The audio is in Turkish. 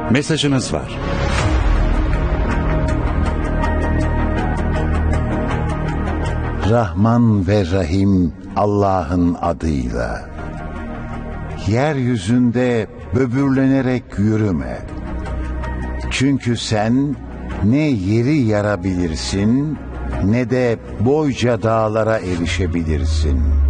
Mesajınız var. Rahman ve Rahim Allah'ın adıyla. Yeryüzünde böbürlenerek yürüme. Çünkü sen ne yeri yarabilirsin ne de boyca dağlara erişebilirsin.